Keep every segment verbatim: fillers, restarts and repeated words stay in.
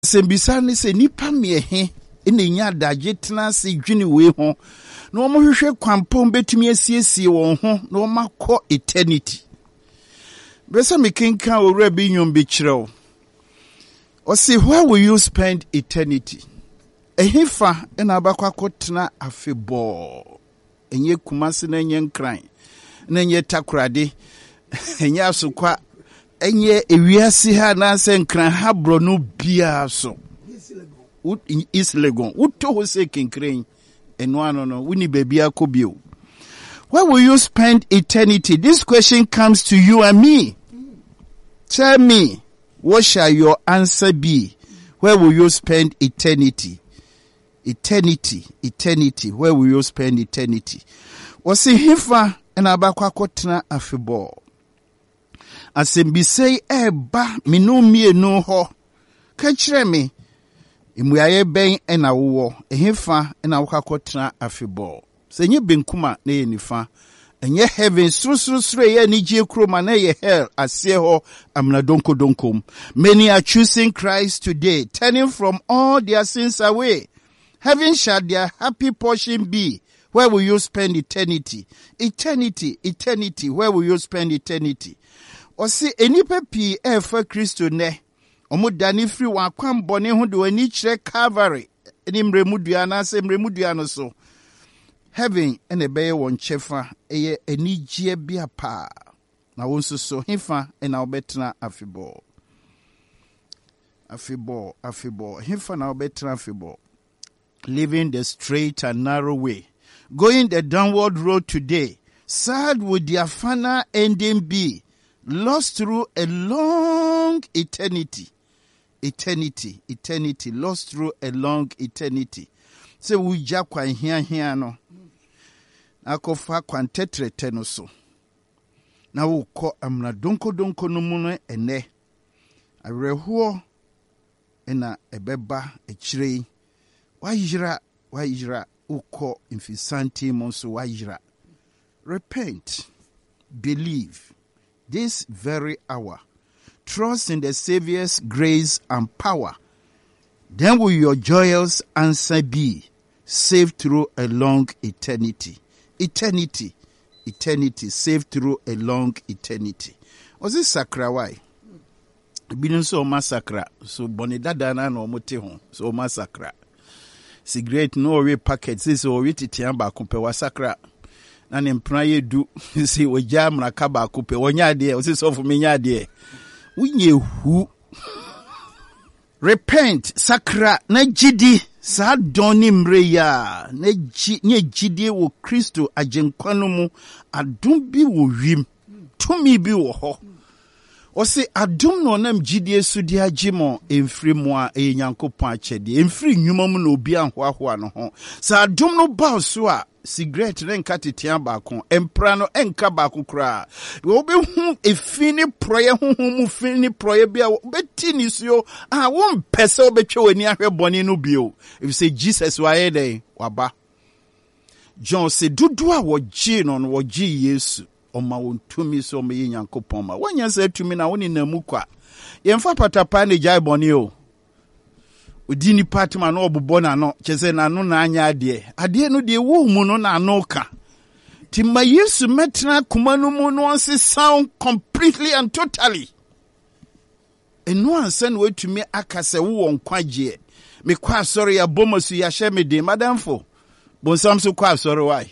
sembisa ne se nipa me he ene nya daje tena se dwene we ho na omo hwehwe kwampom betumi asiesie won ho na omo akọ eternity. Besa me kenka owura bi nyom bi kirew. O say, where will you spend eternity? Ehifa ena abakwa kotena afebo. Enye kumase na enye nkran. Na enye takrade. Enye asukwa. Enye ewiase ha na se nkran ha bro no bia so. Is legon. Uto ho se kenkran. Eno ano no woni bebia kobio. Where will you spend eternity? This question comes to you and me. Tell me. What shall your answer be? Where will you spend eternity? Eternity, eternity. Where will you spend eternity? Wasi hifa ena abakwa kotena afebo. Asembise eba minu mienu ho. Kachire me. Imuyaye ben ena uwo. Ehifa ena waka kotena afebo. Senye benkuma ne nifa. Enye heaven sru sru sru ye ni je kroma na ye hell asye ho amna donko donkom. Many are choosing Christ today, turning from all their sins away. Heaven shall their happy portion be. Where will you spend eternity? Eternity, eternity. Where will you spend eternity? Osi enipa pi e fa Kristo ne. Omo dani free wa kwam bone ho de ani kire Calvary. Eni mremudua na se mremudua no so. Heaven ene beye won chefa eye enijie bia pa na wonso so hifa ena obetena afebo afebo afebo hifa na obetena afebo. Living the straight and narrow way, going the downward road today, sad would their final ending be, lost through a long eternity eternity eternity lost through a long eternity. So we jakwa hia hia no akofa kwantetre teno so na wukọ amna donko donko no mu no ene arehuo ena ebeba echirei wayira wayira ukọ infisanti monso wayira. Repent, believe this very hour, trust in the Savior's grace and power. Then will your joyous answer be, saved through a long eternity. Eternity, eternity, saved through a long eternity. Was this sakra why? Binu so massacre, so bonidada na no mote ho, so massacre. Cigarette no way packets, this or wit tiamba kumpe wa sakra. Na nempra ye du, si wajam na kaba kupe, wanya de, o si so for me nya de. Unye hu. Repent, sakra, na jidi. Sa doni mreya ne ji nye jide wo Kristo ajenkwano mu adum bi wo wim tumi bi wo ho. O se adum no nam jide su di agimo emfiri mu a e Nyankopon achede emfiri nwuma mu na obi anhoahoa no ho. Sa adum no ba so a cigarette ne nka tetian baako empra no enka baako kra wo be hu efini proye huhu mu fini proye bia beti ni so ah won pese obetwe wani ahwe bone no bio if say Jesus wa ye dey waba John say dudu a wo gi no no wo gi Yesu o ma won tumi so me Nyankopon ma wanya say tumi na woni na mu kwa yemfa patapa ne jai bone o Udini patma no obubo na no chese na no na anya ade ade no de wo mu no na no ka timma Yesu metna kuma no mu no onse sound completely and totally eno ansa na wetumi akase wo nkwaje me kwa sorry ya bomosu ya hye de madamfo bonsam so kwa sorry why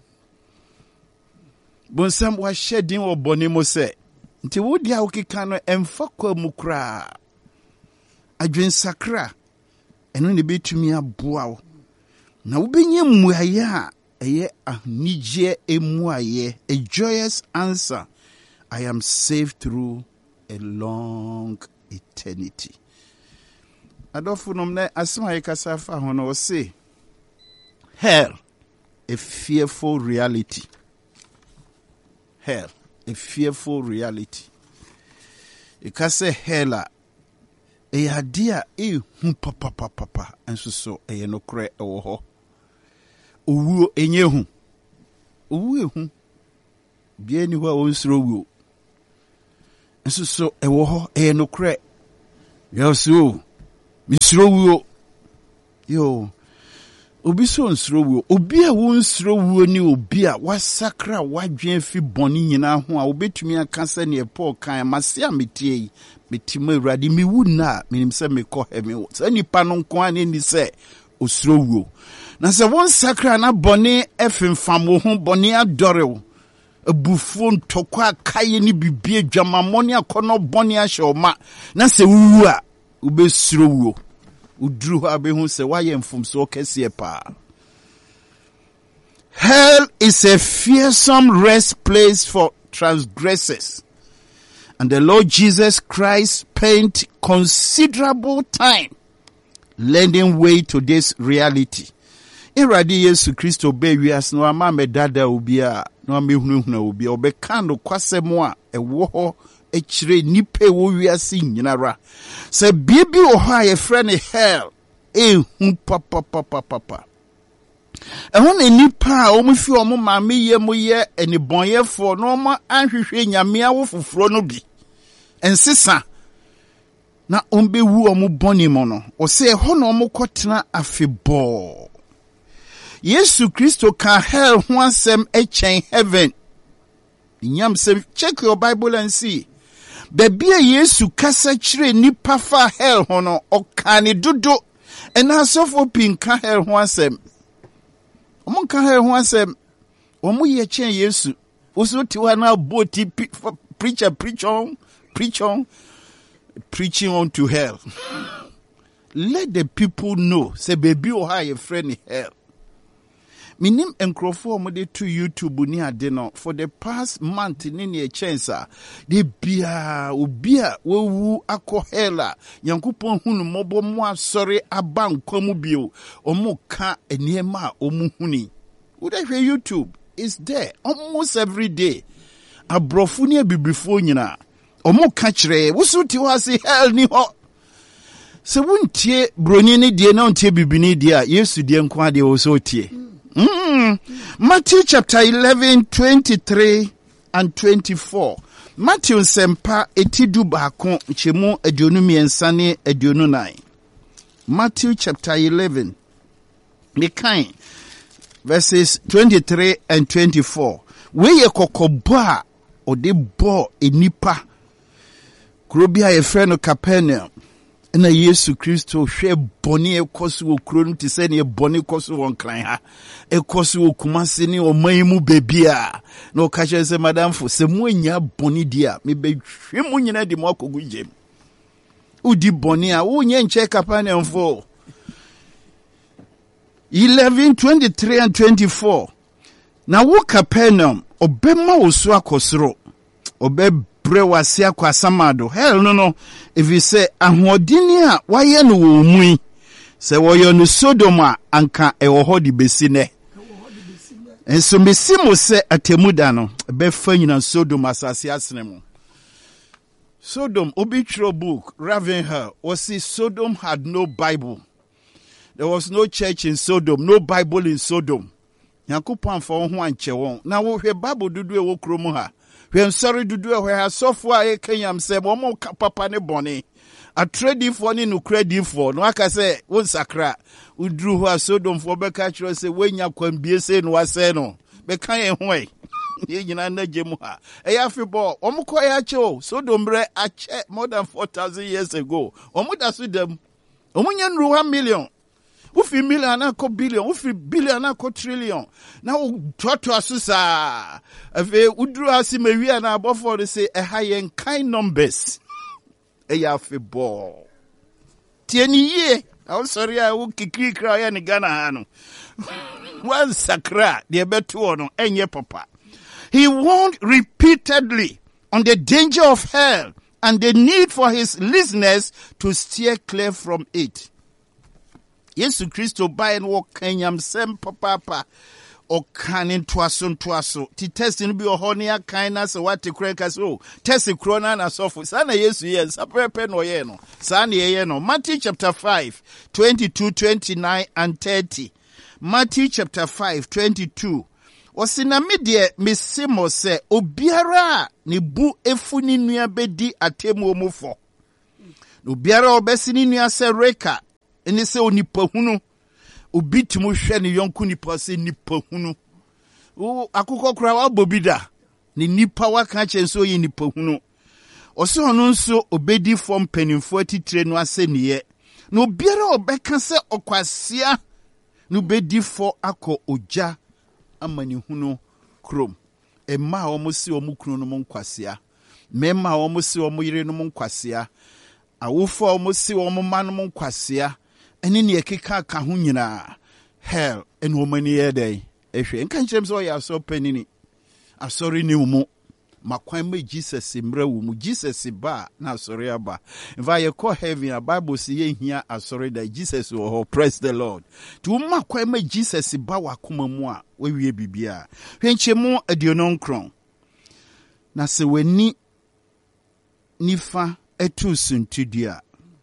bonsam wa shedin wo bone mo se nti wo dia wo keka no emfa kwa mu kra adwen sakra eno ne betumi aboa wo na wo benye muaye a eye ahnije emuaye a joyous answer. I am saved through a long eternity. Adolfo nomne asema yekasa fa hono say hell, a fearful reality. Hell, a fearful reality. Ikase hella e adia e hu papa papa papa enso so e no kre e wo ho owu enye hu owu ehu bia ni ho a wonsro wu enso so e wo ho e no kre yo so misro wuo yo obi so nsro wuo obi a wo nsro wuo ni obi a wasakra wadwen fi boni nyina ho a obetumi aka se ne Paul kan mase a metie metima Awurade mi wu na menim se mekɔ heaven se nipa no nko an ni se osro wuo na se won sakra na boni efemfam wo ho boni adore wo abufuo ntokwa akaye ni bibie dwamamoni akono boni ahyoma na se wuwu a obesro wuo udru ha be hu se waye mfumso kese pa. Hell is a fearsome rest place for transgressors, and the Lord Jesus Christ spent considerable time lending way to this reality. Iradi Yesu Kristo be wias no ama medada obi a no amehunahuna obi a obeka no kwasemo a ewo ho echire nipe wo wiase nyinara se bibi o ha ye friend hell e hu papa papa papa ehun ne nipa a o mu fi o mu ma me ye mu ye eni bonyefo no ma anhwehwe nyame awo foforo no bi ensesa na ombe wu o mu boni mo no o se ho no mu kotena afebo. Yesu Kristo ka hell ho asem echen heaven. Nyam say check your Bible and see. Baby Yesu kasa chire nipa fa hell ho no okane dodo ena sofo pinka hell ho asem. Omo ka hell ho asem. Omo ye chen Yesu. Oso tiwa na boti preacher preach on preach on preaching on to hell. Let the people know say baby o ha your friend hell. Minim enkrofo mo de to YouTube ni ade no for the past month ni ne chance de bia obi a wowu akọ hela yankopon hunu mobo mo asore aba nkwamu bio omo ka eniema omu huni wo de hwe YouTube is there almost every day abrofu ni abibifo nyina omo ka kire wo so ti ho se hell ni ho se wuntie broni ni die na untie bibini die a Yesu die nko ade wo so tie. Mm. Matthew chapter eleven, twenty-three and twenty-four. Matthew sempa etidu baako chemu aduonu miensa ne aduonu nine. Matthew chapter eleven. Mekan verses twenty-three and twenty-four. We ye kokobo a ode bo enipa. Krobia ye frɛ no Capernaum. Na Yesu Kristo hwe boni ekoso okro no ti se ne boni koso won kran ha ekoso okumase ne omanmu bebia na o ka che se madam fo se mu anya boni dia me be hwe mu nyina di mo akogu jem udi boni a wo nye nche Capernaum fo. eleven, twenty-three and twenty-four. Na wo Capernaum obema wo so akosoro obe brewasi akwa samado hell no no if you say ahodini a waye no wo mu se woyo no Sodom a anka e wo hodi besi ne enso mesimo se atemuda no be fa nyina Sodom asase asene mu. Sodom obitro book Ravenhill was see Sodom had no Bible. There was no church in Sodom, no Bible in Sodom. Yakupon for ho anche won na wo hwe Bible dudu e wo kromu ha when sorry do do where software a kenyam se mo papa ne bone a trading for ni no credit for no aka say won sakra udru ho Sodom for be ka kiro say wenya kwan bie say no wase no be kan e ho e ye nyina na gemu ha e ya fibọ omo ko ya che o Sodom bre a che more than four thousand years ago omo da so dem omo nya nru one million ufi million ako billion ufi billion ako trillion na toto asusa ave udru asimewi na abofo de say e high kind numbers e ya fibọ tieni ye I sorry I will kikri kra ya ni Ghana hanu one sakra de beto no enye papa. He warned repeatedly on the danger of hell and the need for his listeners to steer clear from it. Yesu Kristo by no kanyam sem papa o kanin twaso twaso ti test no bi o honia kindness what krenka so test krona na sofo sana Yesu yes apepe no ye no sana ye no. Matthew chapter five, twenty-two, twenty-nine and thirty. Matthew chapter five, twenty-two. Osina medie mesimo se obiara ne bu efuni nua bedi atemu omufo No biara obesini nua se Reka ene se onipa hunu obi timu hwe ne yonku nipa se nipa hunu o akukọ kura wa bobida ne nipa waka chenso yi nipa hunu ose ono nso obedi form penimfo atitire no ase niye no biara obeka se okwasia no bedi fo akọ oja amani hunu krom emma omo si omo kunu no mo nkwasia memma omo si omo yire no mo nkwasia awofo omo si omo ma no mo nkwasia ene ne ekeka ka ho nyina hell ene omani yedai ehwe nka nkyerem so ya so panini asori ni mu makwan me Jesus mra wo mu Jesus ba na asori aba if ye call heaven a Bible say ye hia asori da Jesus wo praise the Lord to makwan me Jesus ba wakoma mu a wawie bibia hwenchemu aduonon kron na se wani nifa etu suntudia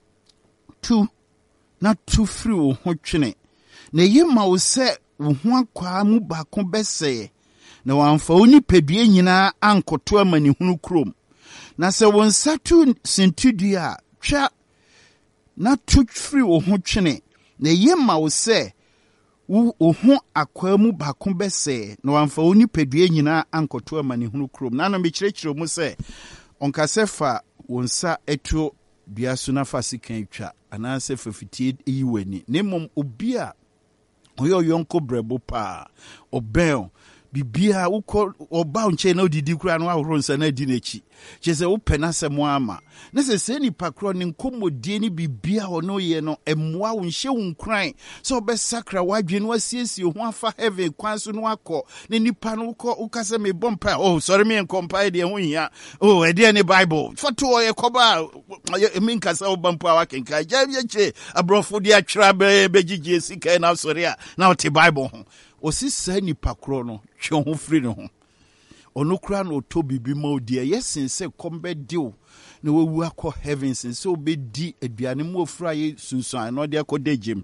tu na tu free wo ho twene na yema wo se wo ho akwa mu ba ko bese na wamfa oni pedue nyina ankoto amani hunu krom na se won satu sintudua twa na tu free wo ho twene na yema wo se wo ho akwa mu ba ko bese na wamfa oni pedue nyina ankoto amani hunu krom na no me kirekire mu se onkasefa wonsa etu dua so na fasikan twa ananse fafitie eyiwani nemom obi a oyo yonko brebo pa obel bibia uko oba nche na odidi kura no ahoro nsa na di nechi chese wo pena semo ama na se se ni pakro ni nkomodie ni bibia ono ye no emwa wo nhye wo nkran so be sakra wadwe no asiesie ho afa heaven kwan so no akọ ne nipa no ukọ ukase me bompa oh sorry me nkompa de ho hia oh e de ne Bible foto ye koba me nkasa wo bompa wa kenka jabye che abrofo de atwra be begigye sika na sorry a na o te Bible ho osisa ni pakro no twe ho free no ho ono kura no to bibi ma odi yesin se kombe dio na wewu akọ heavens se obedi aduane mu ofura ye sunsun no de akodejem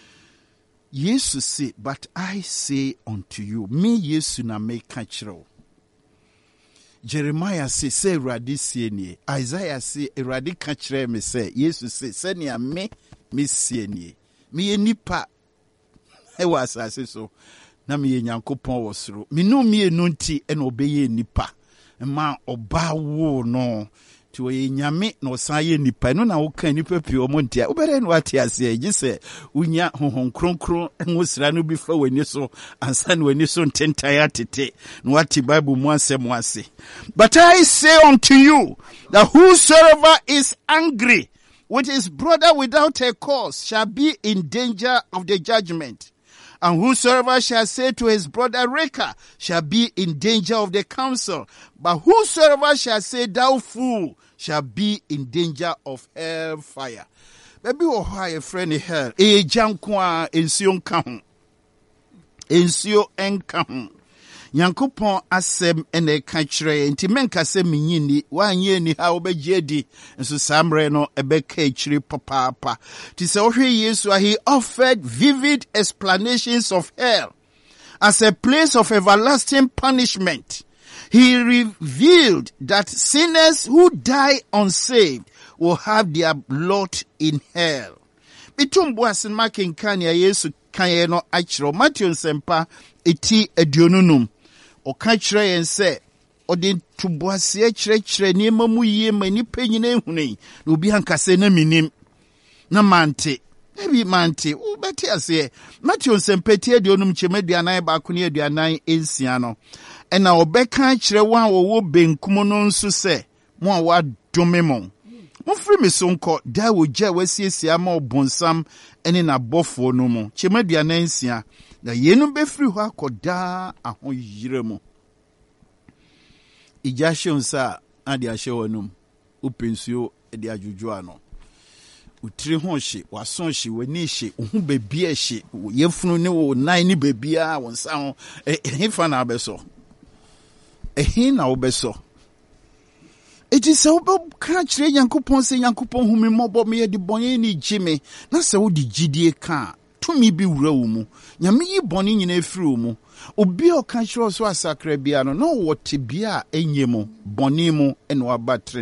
Yesu say but I say unto you me Yesu na me ka kire Jeremiah say say Awurade sie nie Isaiah say Awurade ka kire me say Yesu say se ne me me sie nie me nipa e wa asase so na me Nyankopon wo soro me no me enu nti e na obeye nipa ma oba wo no ti wo nyame na osan ye nipa no na wo kan nipa pi o montia wo bere no ate ase gi se unya honhon kronkron enwosira no bi fa wani so ansa na wani so ntentaya tete no wati Bible mu asem ase but I say unto you that whosoever is angry with his brother without a cause shall be in danger of the judgment. And whosoever shall say to his brother Reka shall be in danger of the council. But whosoever shall say thou fool shall be in danger of hell fire. Baby oh hi friend hell. E jankwa ensio nka ho. Ensio enka ho. Nyankopon asem ene ka kire nti menka se menyini wanye ni ha obegye di nso samre no ebeka kire papa ti se ohwe Yesu he offered vivid explanations of hell as a place of everlasting punishment. He revealed that sinners who die unsaved will have their lot in hell. Bitumbu asen makin kanya Yesu kanye no akiro Matthew nsempa eti aduonunum oka kire yen se odi tubuase kire kire ni mamu yie mani panyina ehuni na obi hankase na minim na mante ebi mante u beti ase Matthew nsempeti aduonum chemaduanan ba ko ne aduanan ensia no ena obeka kire wan wo benkum no nso se mo a wa domemo mo free me so nko da wo gya wasiesie ama obonsam ene na bofo no mu chemaduanan ensia na yenu be free ho akoda aho yiremu ijashe unsa adi ashe wanum upensuo edi ajuju ano utiri ho hye wason hye wani hye ohu bebia hye yefunu ne wo nan ni bebia wonsa ho ehefa na abeso ehin na obeso eti se wo ka kire Nyankopon se Nyankopon hu me mobo me de bonye ni jime na se wo di gidie ka tumi bi wura wo mu nyame yi boni nyina efiri wo mu obi o ka kire so asakra bia no no wote bia enye mu boni mu ene waba trene mu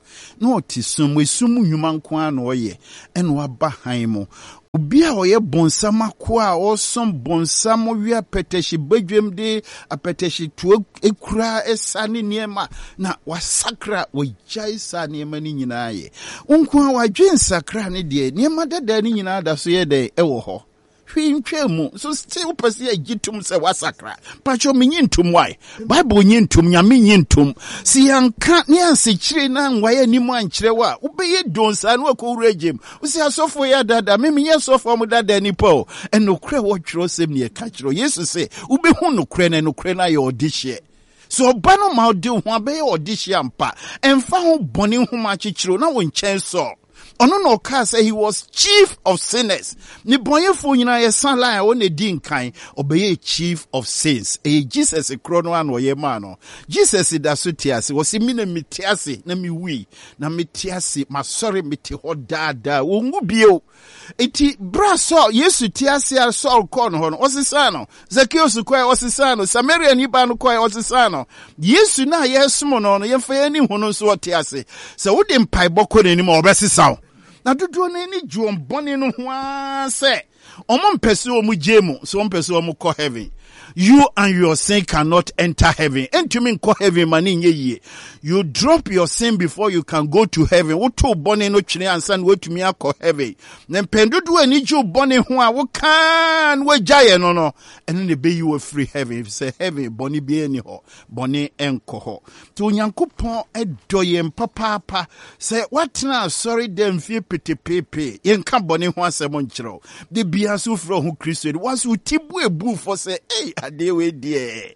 no ti sum we sum nnwuma nko a no ye ene waba han mu obi a oye bonsam ko a osom bonsam wi apeteshi badwem de apeteshi to ekura esane niema na wasakra wajai sa niema ni nyina ye nko a wadwen sakra ne de niema dada ni nyina da so ye de ewo ho hwintwemu so still pese agitum se wasakra pacho menyintum why bible nyintum nyame nyintum si yanka ne ansechire na nwaye nimu ankyere wa ubeye donsa no akoregem usi asofo ya dada me menye sofo mu dada ni po enokre wo twiro sem ne ka kyiro yesu se ubehu nokre na nokre na ye odihye so bano ma odi ho abeye odihye ampa emfa ho bone ho ma kyekiro na wo nkyɛn so ono no ka say he was chief of sinners. Ni boyefo nyina ye san line o ne di nkan obeye chief of sins. E Jesus e kro no an wo ye ma no. Jesus da so tiase wo si mi na mitiase na mi wi na mitiase ma sorry miti ho dada wo ngu bio. Eti bra so Yesu tiase a so ko no ho no osisa no. Zacchaeus ko e osisa no. Samaria ni ba no ko e osisa no. Yesu na ye sumo no no ye fa ye ni hu no so tiase. Se wo de mpai boko ne ni ma obesisa na dodo na ni juom bone no ho a se omo mpese omo jemu so mpese omo ko heaven. You and your sin cannot enter heaven. Entumi nko heaven mani nye ye. You drop your sin before you can go to heaven. Woto bone no twene ansa na wetumi akọ heaven. Na mpendodo ani ju bone ho a wo kan we jaye no no. Eno ne be you free heaven. If say heaven bone bi ani ho. Bone enko ho. To Onyankopon edoye mpapapa. Say what na sorry dem fie petepepe. Yenka bone ho asem nkyerɛw. De bia so fro ho Kristo. Was utibu ebu for say hey ade we die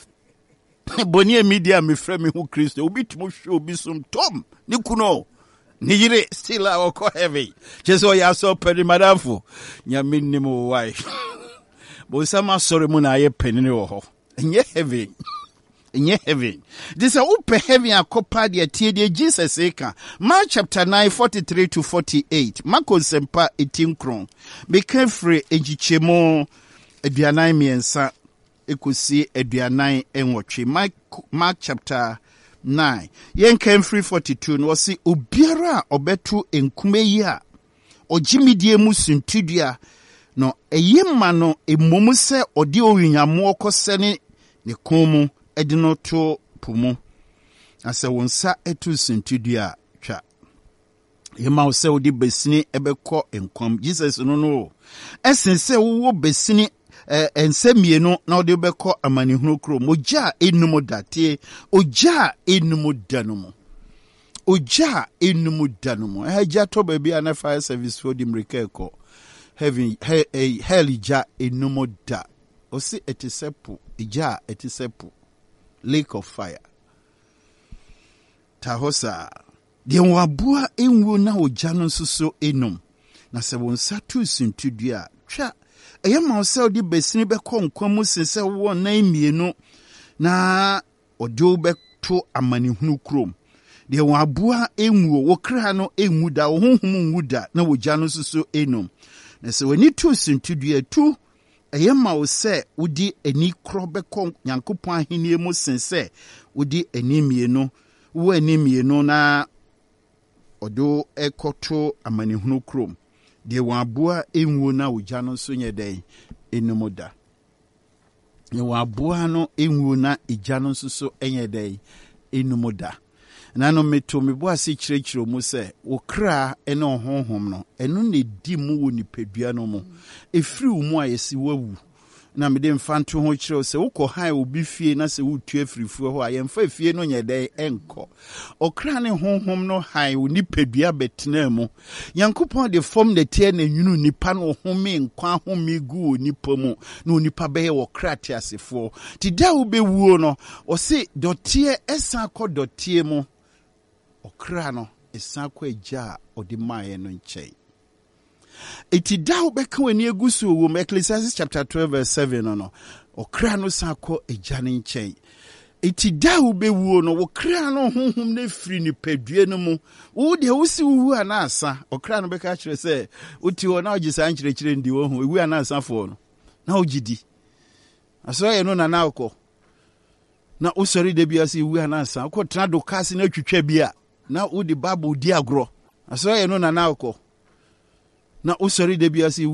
boni media me frɛ me hu Kristo obi tumo hwe obi som tom ni kuno ni yire still a ko heavy jeso ya so pedi madamfo nyame nim why bo sama sorry mu na ye penini wo ho nye heavy nye heavy this a upe heavy akopa de tie de Jesus eka Mark chapter nine forty-three to forty-eight Marko sempa eighteen kron be carefree ejichemo aduanan miensa ekusi aduanan enwotwe Mark, Mark chapter nine yen came free forty-two no si obiara obetu enkume yi a ogimidie mu suntudua no eyema no emomu se ode owunyamo kosene ne komu edino to pumu ase wonsa etu suntudua twa yema se odi besini ebekọ enkom Jesus no no esense wo besini Eh, ensemieno na ode beko amanihunu kro moja enumu date oja enumu danumu oja enumu danumu eh ja to ba bia na fire service for di mrekeko heaven he, he, hell ja enumu da osi etisepu ja etisepu lake of fire tahosa de wabua enwu na oja no nsoso enum na se wonsa tu suntudua twa eyama ose odi besini beko nkwamu sese wo na imienu na odo beto amanihunu krom de won aboa enwuo wo kra no enwu da wo honhom enwu da na wogya no suso enum na se wani tu sintudua tu eyama ose odi ani kro beko Nyankopon ahenie mu sense odi ani mienu wo ani mienu na odo ekoto amanihunu krom de wabua enwu na wogya no so nye den enumoda ye wabua no enwu na egya no so so enye den enumoda na no meto mebo ase kyerɛkyerɛ mu sɛ wo kra ene honhom no eno ne di mu wo nipadua no mu efiri wo mu ayesi wawu na mede mfanto ho kyerɛw sɛ wokɔ han obi fie na sɛ wotu afirifuo ho ayemfa fie no nyɛ dɛn enko okra ne honhom no han wo nipadua betena mu Nyankopɔn de fom de tie na nwunu nipa no home nkwa home gu nipa mu na nipa bɛyɛ wo kra te asefo ti da wo bewuo no o se dotie esa kɔ dotie mu okra no esa kɔ agya odi maaye no nkyɛn iti dawo beka wani egusu wo Ecclesiastes chapter twelve verse seven no no okra no sako ejane nkyɛn iti dawo bewuo no wo kra no honhom na firi ni padue no mu wo de wo si wu anasa okra no beka kyerɛ sɛ uti wo na ogisa nkyerɛkyerɛ ndi wo ho ewu anasa fo no na ogidi aso ye no na na akɔ na usori de bia si wu anasa akɔ tena do kasi na twitwa bia na wode Bible di agro asra ye no na na akọ na usori de bia si